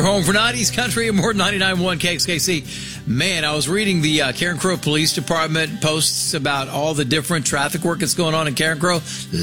home for 90s country and more 99.1 KXKC. Man, I was reading the Carencro Police Department posts about all the different traffic work that's going on in Carencro.